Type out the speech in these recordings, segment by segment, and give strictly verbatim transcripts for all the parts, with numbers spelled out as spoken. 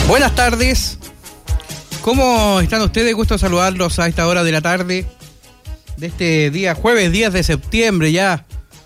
Buenas tardes. ¿Cómo están ustedes? Gusto saludarlos a esta hora de la tarde de este día, jueves diez de septiembre, ya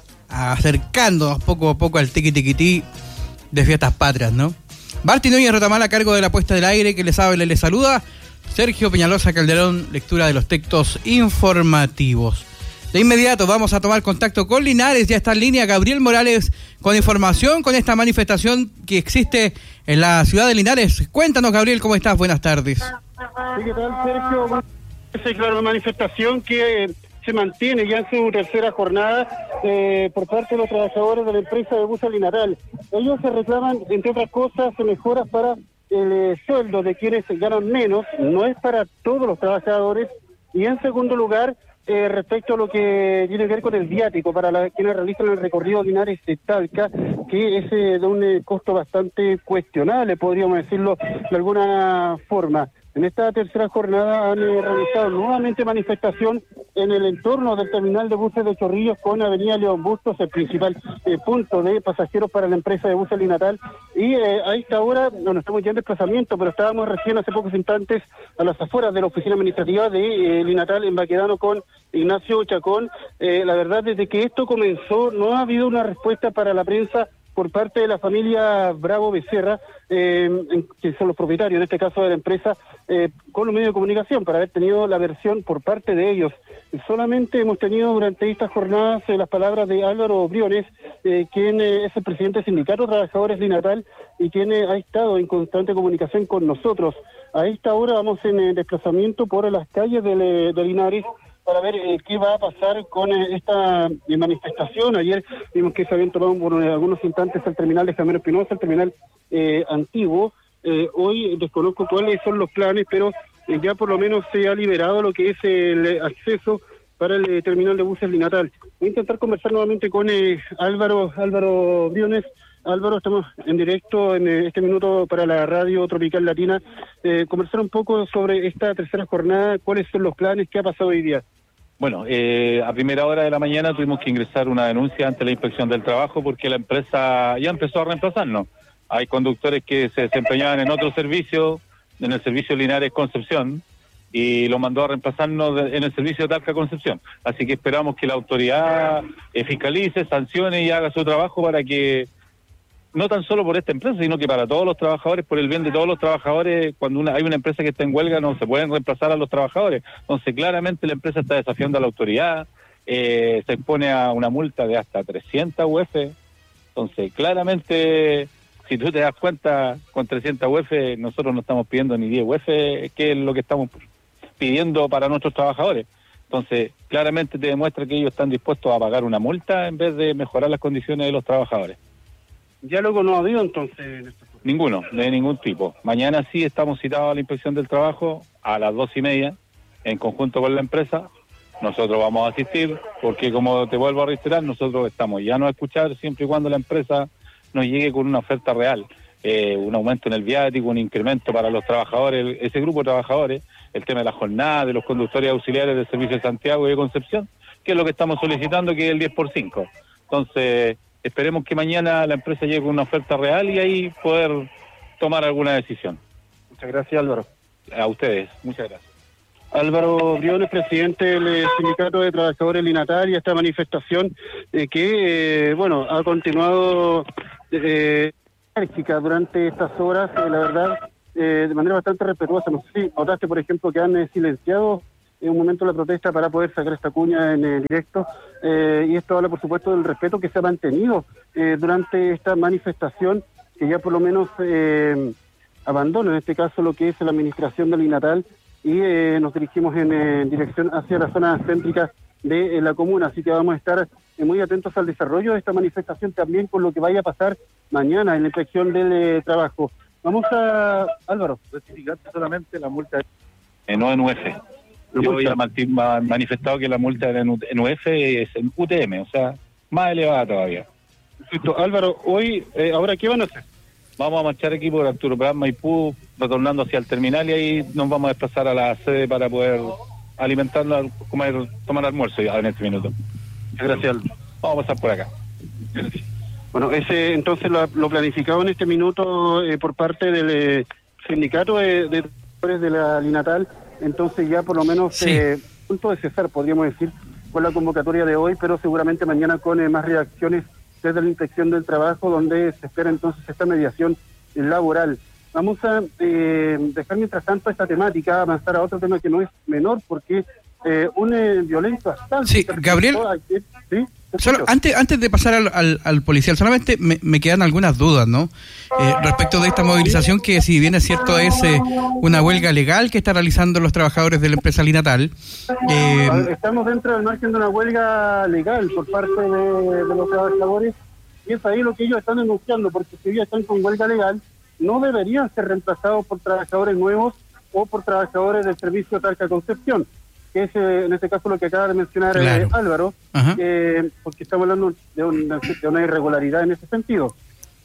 acercándonos poco a poco al tiqui-tiqui-tí de Fiestas Patrias, ¿no? Martín Núñez Rotamar a cargo de la puesta del aire, que les habla y les saluda. Sergio Peñalosa Calderón, lectura de los textos informativos. De inmediato vamos a tomar contacto con Linares, ya está en línea Gabriel Morales con información con esta manifestación que existe en la ciudad de Linares. Cuéntanos, Gabriel, ¿cómo estás? Buenas tardes. Sí, ¿qué tal, Sergio? Es claro, una manifestación que se mantiene ya en su tercera jornada eh, por parte de los trabajadores de la empresa de buses Linatal. Ellos se reclaman, entre otras cosas, mejoras para el eh, sueldo de quienes ganan menos, no es para todos los trabajadores, y en segundo lugar, Eh, respecto a lo que tiene que ver con el viático para la, quienes realizan el recorrido Linares de Talca, que es eh, de un eh, costo bastante cuestionable, podríamos decirlo de alguna forma. En esta tercera jornada han eh, realizado nuevamente manifestación en el entorno del terminal de buses de Chorrillos con Avenida León Bustos, el principal eh, punto de pasajeros para la empresa de buses Linatal. Y eh, a esta hora, no estamos ya en desplazamiento, pero estábamos recién hace pocos instantes a las afueras de la oficina administrativa de eh, Linatal en Baquedano con Ignacio Chacón. Eh, la verdad, desde que esto comenzó, no ha habido una respuesta para la prensa por parte de la familia Bravo Becerra, eh, que son los propietarios, en este caso de la empresa, eh, con los medios de comunicación, para haber tenido la versión por parte de ellos. Solamente hemos tenido durante estas jornadas eh, las palabras de Álvaro Briones, eh, quien eh, es el presidente del Sindicato de Trabajadores Linatal y quien eh, ha estado en constante comunicación con nosotros. A esta hora vamos en eh, desplazamiento por las calles de, de Linares, para ver eh, qué va a pasar con eh, esta eh, manifestación. Ayer vimos que se habían tomado por eh, algunos instantes el terminal de Jamero Espinosa, el terminal eh, antiguo. Eh, hoy desconozco cuáles son los planes, pero eh, ya por lo menos se ha liberado lo que es el eh, acceso para el eh, terminal de buses Linatal. Voy a intentar conversar nuevamente con eh, Álvaro, Álvaro Briones. Álvaro, estamos en directo en este minuto para la radio Tropical Latina. Eh, conversar un poco sobre esta tercera jornada, cuáles son los planes, qué ha pasado hoy día. Bueno, eh, a primera hora de la mañana tuvimos que ingresar una denuncia ante la Inspección del Trabajo porque la empresa ya empezó a reemplazarnos. Hay conductores que se desempeñaban en otro servicio, en el servicio Linares Concepción, y lo mandó a reemplazarnos en el servicio de Talca Concepción. Así que esperamos que la autoridad eh, fiscalice, sancione y haga su trabajo para que, no tan solo por esta empresa, sino que para todos los trabajadores, por el bien de todos los trabajadores, cuando una, hay una empresa que está en huelga no se pueden reemplazar a los trabajadores. Entonces claramente la empresa está desafiando a la autoridad, eh, se expone a una multa de hasta trescientas U F. Entonces claramente, si tú te das cuenta, con trescientas U F nosotros no estamos pidiendo ni diez U F, que es lo que estamos pidiendo para nuestros trabajadores. Entonces claramente te demuestra que ellos están dispuestos a pagar una multa en vez de mejorar las condiciones de los trabajadores. ¿Diálogo no ha habido entonces? Ninguno, de ningún tipo. Mañana sí estamos citados a la Inspección del Trabajo a las dos y media, en conjunto con la empresa. Nosotros vamos a asistir, porque como te vuelvo a reiterar, nosotros estamos ya no a escuchar siempre y cuando la empresa nos llegue con una oferta real, eh, un aumento en el viático, un incremento para los trabajadores, ese grupo de trabajadores, el tema de la jornada, de los conductores auxiliares del Servicio de Santiago y de Concepción, que es lo que estamos solicitando, que es el diez por cinco. Entonces, esperemos que mañana la empresa llegue con una oferta real y ahí poder tomar alguna decisión. Muchas gracias, Álvaro. A ustedes, muchas gracias. Álvaro Briones, presidente del Sindicato de Trabajadores Linatal, y esta manifestación eh, que, eh, bueno, ha continuado eh, enérgica durante estas horas, eh, la verdad, eh, de manera bastante respetuosa. No sé si notaste, por ejemplo, que han eh, silenciado en un momento la protesta para poder sacar esta cuña en eh, directo, eh, y esto habla por supuesto del respeto que se ha mantenido eh, durante esta manifestación, que ya por lo menos eh, abandona en este caso lo que es la administración del Linatal, y eh, nos dirigimos en, eh, en dirección hacia la zona céntrica de eh, la comuna, así que vamos a estar eh, muy atentos al desarrollo de esta manifestación, también con lo que vaya a pasar mañana en la Inspección del eh, Trabajo. Vamos a, Álvaro, rectificarte solamente la multa, eh, no en U F. Yo había manifestado que la multa era en U F, es en U T M, o sea, más elevada todavía. Perfecto. Álvaro, hoy, eh, ¿ahora qué van a hacer? Vamos a marchar aquí por Arturo Prat, Maipú, retornando hacia el terminal, y ahí nos vamos a desplazar a la sede para poder alimentarnos, comer, tomar almuerzo ya en este minuto. Gracias. Vamos a pasar por acá. Gracias. Bueno, ese entonces lo, lo planificado en este minuto eh, por parte del eh, sindicato de, de trabajadores de la Linatal, entonces ya por lo menos sí. eh, punto de cesar, podríamos decir, con la convocatoria de hoy, pero seguramente mañana con eh, más reacciones desde la Inspección del Trabajo, donde se espera entonces esta mediación laboral. Vamos a eh, dejar mientras tanto esta temática, avanzar a otro tema que no es menor, porque eh, un eh, violento asalto... Sí, Gabriel, ayer, ¿sí? Solo, antes, antes de pasar al, al, al policial, solamente me, me quedan algunas dudas, ¿no? Eh, respecto de esta movilización que, si bien es cierto, es eh, una huelga legal que están realizando los trabajadores de la empresa Linatal. Eh, Estamos dentro del margen de una huelga legal por parte de, de los trabajadores, y es ahí lo que ellos están denunciando, porque si ellos están con huelga legal, no deberían ser reemplazados por trabajadores nuevos o por trabajadores del servicio Talca Concepción, que es eh, en este caso lo que acaba de mencionar claro. eh, Álvaro, eh, porque estamos hablando de una, de una irregularidad en ese sentido.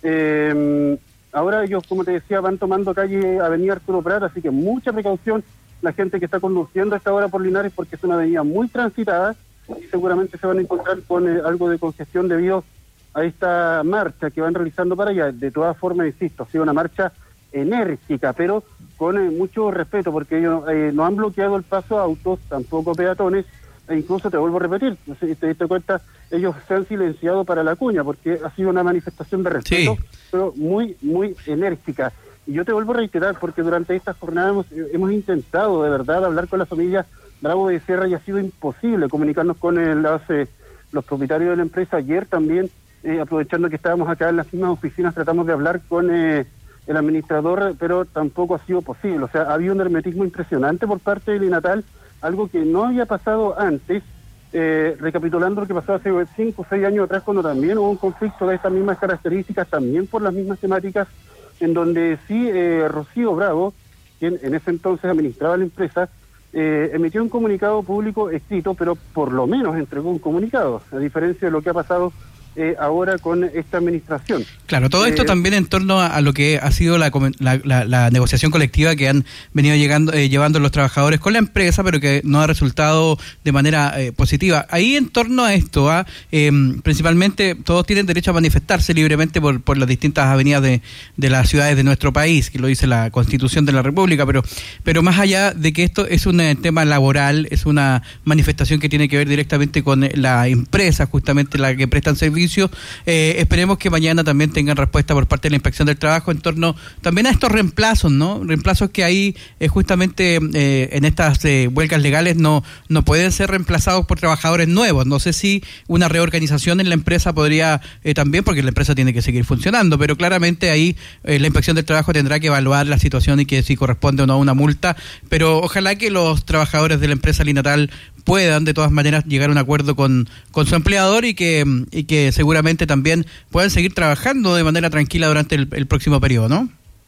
Eh, ahora ellos, como te decía, van tomando calle Avenida Arturo Prat, así que mucha precaución la gente que está conduciendo a esta hora por Linares, porque es una avenida muy transitada y seguramente se van a encontrar con eh, algo de congestión debido a esta marcha que van realizando para allá. De todas formas, insisto, ha sido una marcha enérgica, pero con eh, mucho respeto, porque ellos eh, no han bloqueado el paso a autos, tampoco peatones, e incluso te vuelvo a repetir, si te diste cuenta, ellos se han silenciado para la cuña, porque ha sido una manifestación de respeto, sí. pero muy, muy enérgica. Y yo te vuelvo a reiterar, porque durante estas jornadas hemos, hemos intentado de verdad hablar con la familia Bravo de Sierra y ha sido imposible comunicarnos con el, los, eh, los propietarios de la empresa. Ayer también, eh, aprovechando que estábamos acá en las mismas oficinas, tratamos de hablar con... Eh, el administrador, pero tampoco ha sido posible. O sea, había un hermetismo impresionante por parte de Linatal, algo que no había pasado antes, eh, recapitulando lo que pasó hace cinco o seis años atrás, cuando también hubo un conflicto de estas mismas características, también por las mismas temáticas, en donde sí eh, Rocío Bravo, quien en ese entonces administraba la empresa, eh, emitió un comunicado público escrito, pero por lo menos entregó un comunicado, a diferencia de lo que ha pasado Eh, ahora con esta administración. Claro, todo esto eh, también en torno a, a lo que ha sido la, la, la, la negociación colectiva que han venido llegando eh, llevando los trabajadores con la empresa, pero que no ha resultado de manera eh, positiva. Ahí en torno a esto, ¿ah? eh, principalmente todos tienen derecho a manifestarse libremente por, por las distintas avenidas de, de las ciudades de nuestro país, que lo dice la Constitución de la República, pero, pero más allá de que esto es un eh, tema laboral, es una manifestación que tiene que ver directamente con la empresa, justamente la que prestan servicios. Eh, esperemos que mañana también tengan respuesta por parte de la Inspección del Trabajo en torno también a estos reemplazos, ¿no? Reemplazos que ahí eh, justamente eh, en estas eh, huelgas legales no no pueden ser reemplazados por trabajadores nuevos. No sé si una reorganización en la empresa podría eh, también, porque la empresa tiene que seguir funcionando, pero claramente ahí eh, la Inspección del Trabajo tendrá que evaluar la situación y que si corresponde o no a una multa, pero ojalá que los trabajadores de la empresa Linatal puedan de todas maneras llegar a un acuerdo con, con su empleador y que y que seguramente también puedan seguir trabajando de manera tranquila durante el, el próximo periodo, ¿no?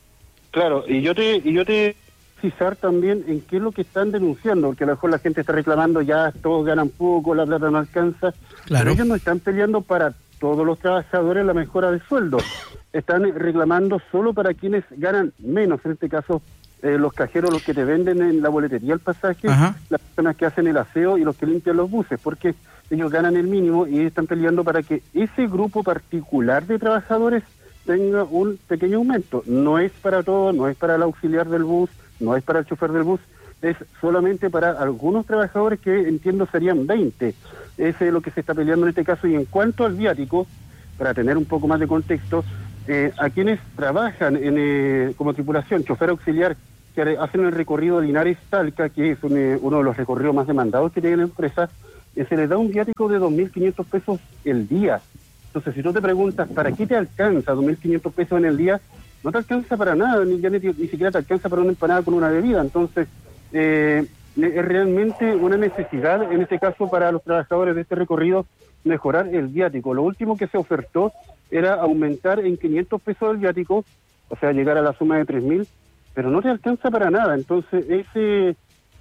Claro, y yo te y yo te precisar también en qué es lo que están denunciando, porque a lo mejor la gente está reclamando, ya todos ganan poco, la plata no alcanza, claro. Pero ellos no están peleando para todos los trabajadores la mejora de sueldo, están reclamando solo para quienes ganan menos, en este caso Eh, los cajeros, los que te venden en la boletería el pasaje, Ajá. las personas que hacen el aseo y los que limpian los buses, porque ellos ganan el mínimo y están peleando para que ese grupo particular de trabajadores tenga un pequeño aumento. No es para todos, no es para el auxiliar del bus, no es para el chofer del bus, es solamente para algunos trabajadores que entiendo serían veinte. Ese es lo que se está peleando en este caso. Y en cuanto al viático, para tener un poco más de contexto, eh, a quienes trabajan en, eh, como tripulación, chofer auxiliar, que hacen el recorrido Linares-Talca, que es un, eh, uno de los recorridos más demandados que tiene la empresa, eh, se les da un viático de dos mil quinientos pesos el día. Entonces, si tú te preguntas, ¿para qué te alcanza dos mil quinientos pesos en el día? No te alcanza para nada, ni, ni, ni siquiera te alcanza para una empanada con una bebida. Entonces, eh, es realmente una necesidad, en este caso, para los trabajadores de este recorrido, mejorar el viático. Lo último que se ofertó era aumentar en quinientos pesos el viático, o sea, llegar a la suma de tres mil, pero no te alcanza para nada. Entonces ese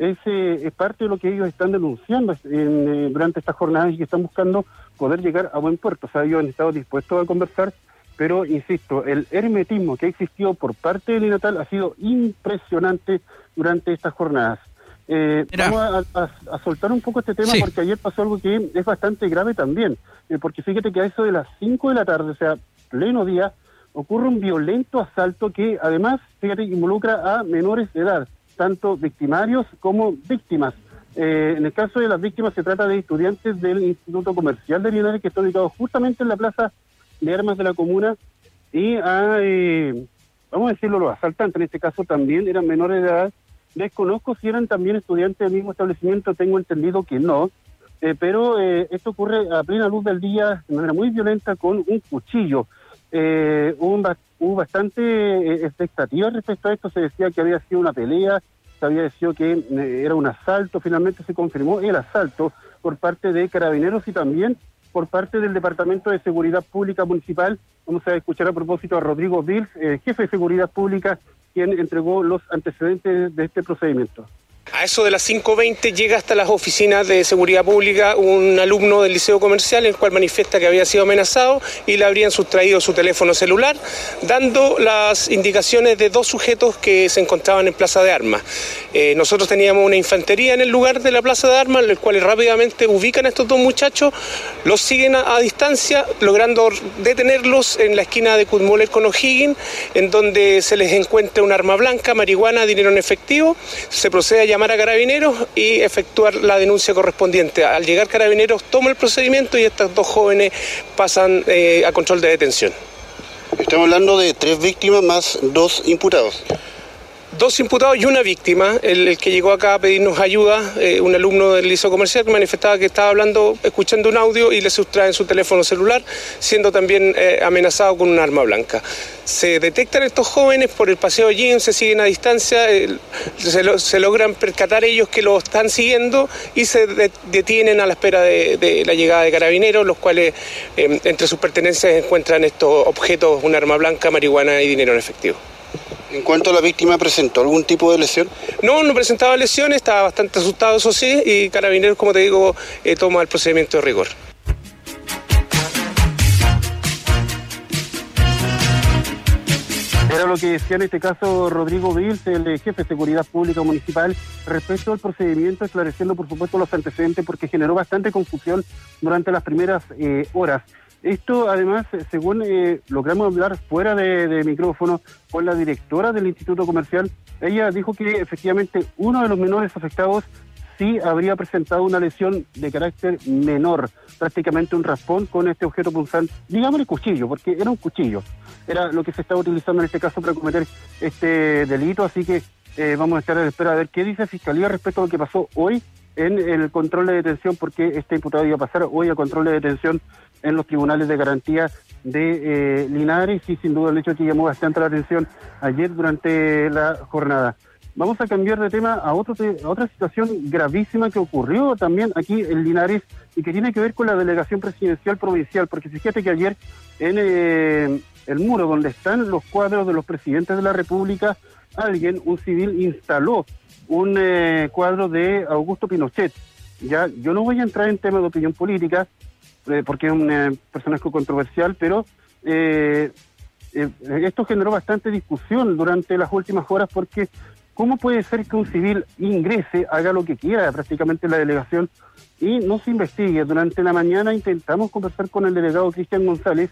ese es parte de lo que ellos están denunciando en, eh, durante estas jornadas y que están buscando poder llegar a buen puerto. O sea, ellos han estado dispuestos a conversar, pero insisto, el hermetismo que ha existido por parte de Linatal ha sido impresionante durante estas jornadas. Eh, vamos a, a, a soltar un poco este tema, sí. Porque ayer pasó algo que es bastante grave también, eh, porque fíjate que a eso de las cinco de la tarde, o sea, pleno día, ocurre un violento asalto que además, fíjate, involucra a menores de edad, tanto victimarios como víctimas. Eh, en el caso de las víctimas se trata de estudiantes del Instituto Comercial de Linares que está ubicado justamente en la plaza de armas de la comuna y a, eh, vamos a decirlo, los asaltantes en este caso también eran menores de edad. Desconozco si eran también estudiantes del mismo establecimiento, tengo entendido que no, eh, pero eh, esto ocurre a plena luz del día de manera muy violenta con un cuchillo. Eh, hubo, ba- hubo bastante eh, expectativa respecto a esto, se decía que había sido una pelea, se había decidido que eh, era un asalto, finalmente se confirmó el asalto por parte de Carabineros y también por parte del Departamento de Seguridad Pública Municipal. Vamos a escuchar a propósito a Rodrigo Vils, eh, jefe de Seguridad Pública, quien entregó los antecedentes de este procedimiento. A eso de las cinco veinte llega hasta las oficinas de seguridad pública un alumno del liceo comercial, el cual manifiesta que había sido amenazado y le habrían sustraído su teléfono celular, dando las indicaciones de dos sujetos que se encontraban en Plaza de Armas. Eh, nosotros teníamos una infantería en el lugar de la Plaza de Armas, los cuales rápidamente ubican a estos dos muchachos, los siguen a, a distancia, logrando detenerlos en la esquina de Kudmoller con O'Higgins, en donde se les encuentra un arma blanca, marihuana, dinero en efectivo. Se procede a llamar a Carabineros y efectuar la denuncia correspondiente. Al llegar Carabineros toma el procedimiento y estos dos jóvenes pasan eh, a control de detención. Estamos hablando de tres víctimas más dos imputados. Dos imputados y una víctima, el, el que llegó acá a pedirnos ayuda, eh, un alumno del liceo comercial que manifestaba que estaba hablando, escuchando un audio y le sustraen su teléfono celular, siendo también eh, amenazado con un arma blanca. Se detectan estos jóvenes por el paseo Jim, se siguen a distancia, eh, se, lo, se logran percatar ellos que lo están siguiendo y se de, detienen a la espera de, de la llegada de Carabineros, los cuales eh, entre sus pertenencias encuentran estos objetos, un arma blanca, marihuana y dinero en efectivo. En cuanto a la víctima, ¿presentó algún tipo de lesión? No, no presentaba lesiones, estaba bastante asustado, eso sí, y Carabineros, como te digo, eh, toma el procedimiento de rigor. Era lo que decía en este caso Rodrigo Vils, el jefe de Seguridad Pública Municipal, respecto al procedimiento, esclareciendo por supuesto los antecedentes porque generó bastante confusión durante las primeras eh, horas. Esto además, según eh, logramos hablar fuera de, de micrófono con la directora del Instituto Comercial, ella dijo que efectivamente uno de los menores afectados sí habría presentado una lesión de carácter menor, prácticamente un raspón con este objeto punzante, digámosle cuchillo, porque era un cuchillo, era lo que se estaba utilizando en este caso para cometer este delito, así que eh, vamos a estar a la espera de ver qué dice Fiscalía respecto a lo que pasó hoy en el control de detención, porque este imputado iba a pasar hoy a control de detención en los tribunales de garantía de eh, Linares, y sin duda el hecho que llamó bastante la atención ayer durante la jornada. Vamos a cambiar de tema a, otro te a otra situación gravísima que ocurrió también aquí en Linares y que tiene que ver con la delegación presidencial provincial, porque fíjate que ayer en eh, el muro donde están los cuadros de los presidentes de la República, alguien, un civil, instaló un eh, cuadro de Augusto Pinochet. Ya, yo no voy a entrar en temas de opinión política, eh, porque es un eh, personaje controversial, pero eh, eh, esto generó bastante discusión durante las últimas horas, porque ¿cómo puede ser que un civil ingrese, haga lo que quiera prácticamente en la delegación y no se investigue? Durante la mañana intentamos conversar con el delegado Cristian González,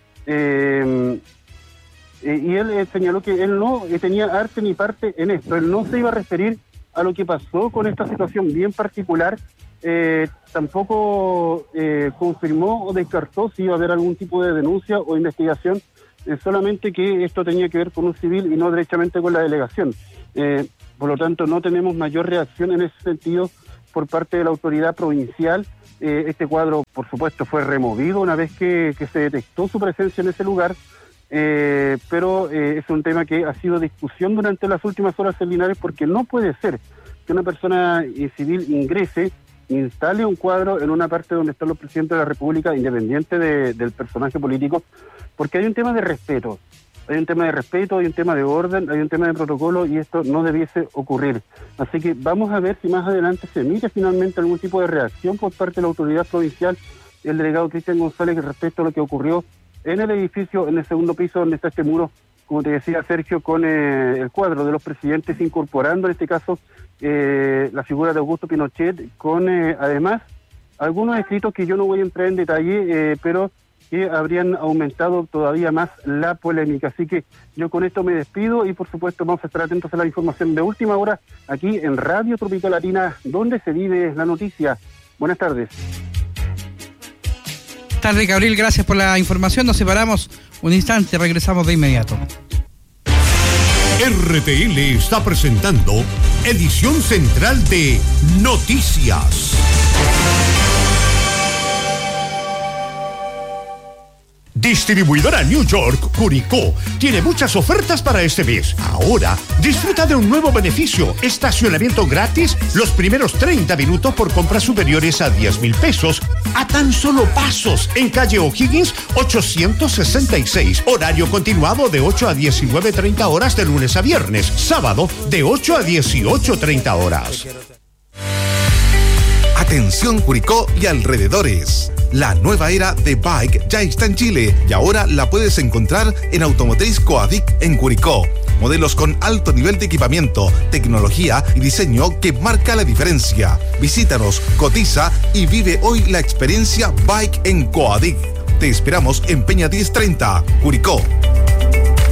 eh, eh, y él eh, señaló que él no eh, tenía arte ni parte en esto, él no se iba a referir a lo que pasó con esta situación bien particular, eh, tampoco eh, confirmó o descartó si iba a haber algún tipo de denuncia o investigación, eh, solamente que esto tenía que ver con un civil y no derechamente con la delegación. Eh, por lo tanto, no tenemos mayor reacción en ese sentido por parte de la autoridad provincial. Eh, este cuadro, por supuesto, fue removido una vez que, que se detectó su presencia en ese lugar, eh, pero eh, es un tema que ha sido discusión durante las últimas horas en Linares, porque no puede ser que una persona eh, civil ingrese, instale un cuadro en una parte donde están los presidentes de la República, independiente de, del personaje político, porque hay un tema de respeto. Hay un tema de respeto, hay un tema de orden, hay un tema de protocolo, y esto no debiese ocurrir. Así que vamos a ver si más adelante se emite finalmente algún tipo de reacción por parte de la autoridad provincial, el delegado Cristian González, respecto a lo que ocurrió en el edificio, en el segundo piso donde está este muro, como te decía Sergio, con eh, el cuadro de los presidentes, incorporando en este caso eh, la figura de Augusto Pinochet, con eh, además algunos escritos que yo no voy a entrar en detalle, eh, pero que habrían aumentado todavía más la polémica. Así que yo con esto me despido y por supuesto vamos a estar atentos a la información de última hora aquí en Radio Tropical Latina, donde se vive la noticia. Buenas tardes. Tarde, Gabriel, gracias por la información. Nos separamos un instante, regresamos de inmediato. R T L está presentando edición central de Noticias. Distribuidora New York, Curicó, tiene muchas ofertas para este mes. Ahora, disfruta de un nuevo beneficio, estacionamiento gratis los primeros treinta minutos por compras superiores a diez mil pesos, a tan solo pasos, en calle O'Higgins ochocientos sesenta y seis, horario continuado de ocho a diecinueve treinta horas de lunes a viernes, sábado de ocho a dieciocho treinta horas. Atención Curicó y alrededores. La nueva era de Bike ya está en Chile y ahora la puedes encontrar en Automotriz Coadic en Curicó. Modelos con alto nivel de equipamiento, tecnología y diseño que marca la diferencia. Visítanos, cotiza y vive hoy la experiencia Bike en Coadic. Te esperamos en Peña diez treinta, Curicó.